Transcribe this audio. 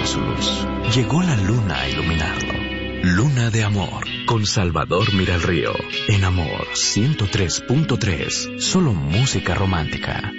su luz. Llegó la luna a iluminarlo. Luna de Amor, con Salvador Miralrío. En Amor 103.3, solo música romántica.